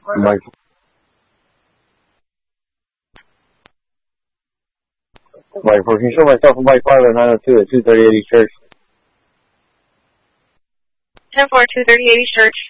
Mike. Mike 4, can you show myself in Mike 5 and 902 at 230 Church? 10-4, 230 Church.